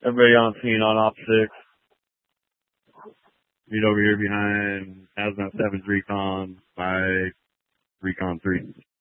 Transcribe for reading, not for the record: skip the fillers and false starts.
Everybody on scene on Op 6. Meet over here behind Hazmat 7's Recon by Recon 3.